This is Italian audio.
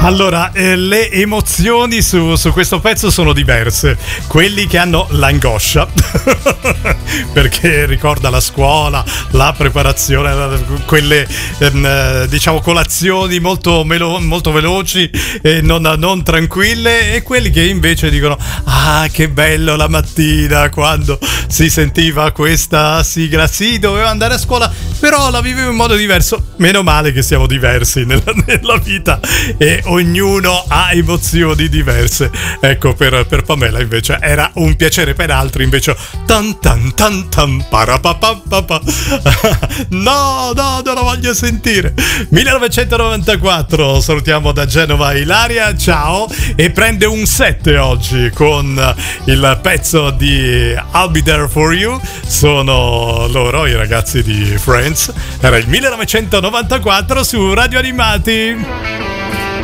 Allora, le emozioni su questo pezzo sono diverse. Quelli che hanno l'angoscia, perché ricorda la scuola, la preparazione, quelle diciamo colazioni molto veloci e non tranquille, e quelli che invece dicono: ah, che bello la mattina quando si sentiva questa sigla. Sì, dovevo andare a scuola, però la vivevo in modo diverso. Meno male che siamo diversi nella vita e ognuno ha emozioni diverse. Ecco, per Pamela invece era un piacere, per altri invece tan tan tan tan parapapapapa. No, non la voglio sentire. 1994, salutiamo da Genova Ilaria, ciao, e prende un 7 oggi con il pezzo di I'll Be There For You. Sono loro, i ragazzi di Friends. Era il 1994 su Radio Animati.